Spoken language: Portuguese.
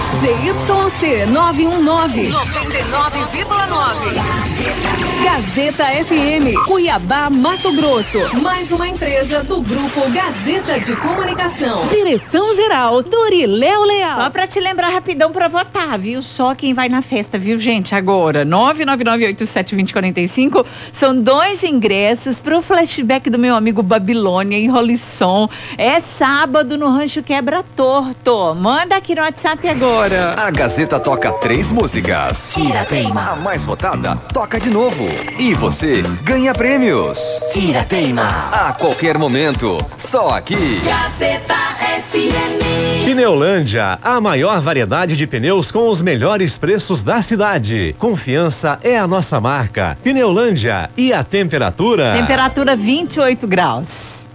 ZYC 919, 99,9. Gazeta FM, Cuiabá, Mato Grosso. Mais uma empresa do Grupo Gazeta de Comunicação. Direção-geral, Turiléu Leal. Só pra te lembrar rapidão pra votar, viu? Só quem vai na festa, viu, gente? Agora, 999872045. São 2 ingressos pro flashback do meu amigo Babilônia em Rolisson. É sábado no Rancho Quebra Torto. Manda aqui no WhatsApp agora. A Gazeta toca 3 músicas. Tira a teima. A mais votada toca de novo. E você ganha prêmios. Tira a teima. A qualquer momento, só aqui. Gazeta FM. Pneulândia, a maior variedade de pneus com os melhores preços da cidade. Confiança é a nossa marca. Pneulândia. E a temperatura? Temperatura 28 graus.